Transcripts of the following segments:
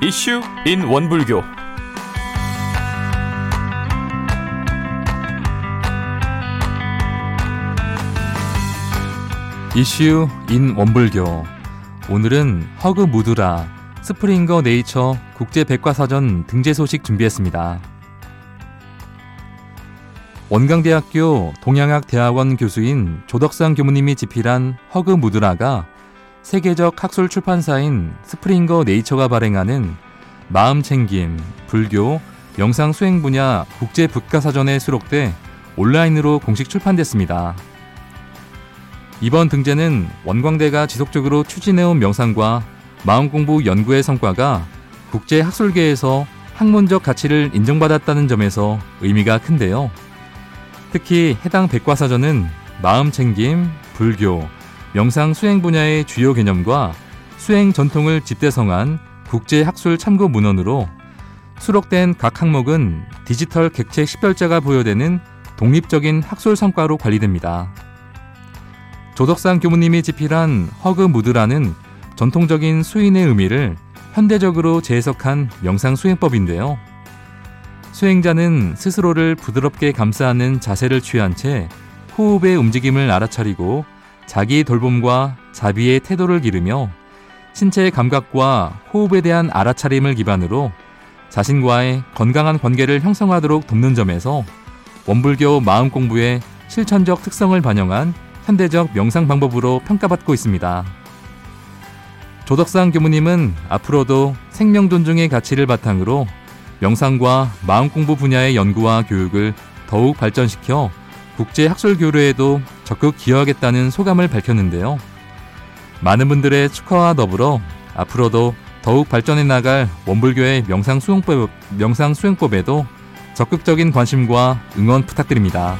이슈 인 원불교. 이슈 인 원불교. 오늘은 허그 무드라 스프링거 네이처 국제백과사전 등재 소식 준비했습니다. 원광대학교 동양학대학원 교수인 조덕상 교무님이 집필한 허그 무드라가 세계적 학술 출판사인 스프링거 네이처가 발행하는 마음챙김, 불교, 명상 수행 분야 국제 백과사전에 수록돼 온라인으로 공식 출판됐습니다. 이번 등재는 원광대가 지속적으로 추진해온 명상과 마음공부 연구의 성과가 국제 학술계에서 학문적 가치를 인정받았다는 점에서 의미가 큰데요. 특히 해당 백과사전은 마음챙김, 불교, 명상 수행 분야의 주요 개념과 수행 전통을 집대성한 국제학술 참고 문헌으로 수록된 각 항목은 디지털 객체 식별자가 부여되는 독립적인 학술 성과로 관리됩니다. 조덕상 교무님이 집필한 허그 무드라는 전통적인 수인의 의미를 현대적으로 재해석한 명상 수행법인데요. 수행자는 스스로를 부드럽게 감싸는 자세를 취한 채 호흡의 움직임을 알아차리고 자기 돌봄과 자비의 태도를 기르며 신체의 감각과 호흡에 대한 알아차림을 기반으로 자신과의 건강한 관계를 형성하도록 돕는 점에서 원불교 마음 공부의 실천적 특성을 반영한 현대적 명상 방법으로 평가받고 있습니다. 조덕상 교무님은 앞으로도 생명 존중의 가치를 바탕으로 명상과 마음 공부 분야의 연구와 교육을 더욱 발전시켜 국제 학술 교류에도 적극 기여하겠다는 소감을 밝혔는데요. 많은 분들의 축하와 더불어 앞으로도 더욱 발전해 나갈 원불교의 명상 수행법에도 적극적인 관심과 응원 부탁드립니다.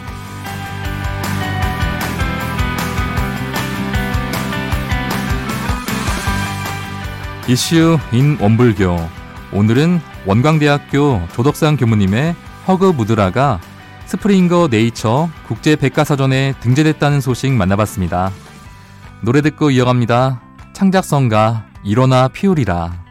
이슈 인 원불교. 오늘은 원광대학교 조덕상 교무님의 허그 무드라가 스프링거 네이처 국제백과사전에 등재됐다는 소식 만나봤습니다. 노래 듣고 이어갑니다. 창작성가 일어나 피우리라.